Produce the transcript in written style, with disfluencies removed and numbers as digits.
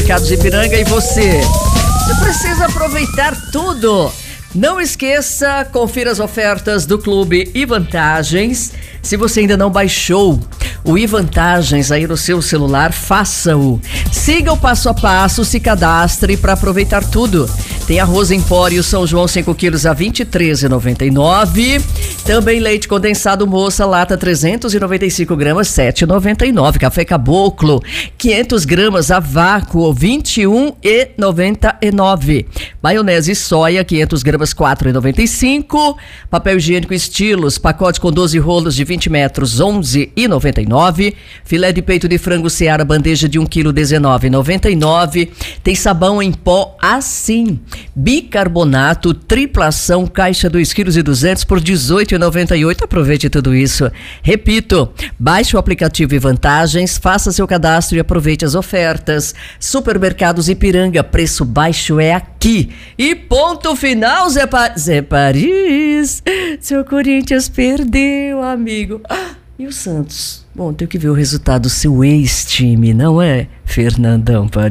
Supermercados Ipiranga. E você precisa aproveitar tudo. Não esqueça, confira as ofertas do Clube e Vantagens. Se você ainda não baixou o iVantagens aí no seu celular, faça-o. Siga o passo a passo, se cadastre para aproveitar tudo. Tem arroz Empório São João 5 quilos a R$ 23,99. Também leite condensado Moça, lata 395 gramas, R$ 7,99. Café Caboclo, 500 gramas a vácuo, R$ 21,99. Maionese soia, 500 gramas, R$ 4,95. Papel higiênico Estilos, pacote com 12 rolos de 20 metros, R$ 11,99. Filé de peito de frango Seara, bandeja de 1 quilo, R$ 19,99. Tem sabão em pó assim, bicarbonato, triplação, caixa 2,2 kg por R$ 18,98. Aproveite tudo isso. Repito, baixe o aplicativo e Vantagens, faça seu cadastro e aproveite as ofertas. Supermercados Ipiranga, preço baixo é aqui. E ponto final, Zé Paris. Seu Corinthians perdeu, amigo. E o Santos? Bom, tem que ver o resultado do seu ex-time, não é, Fernandão Paris?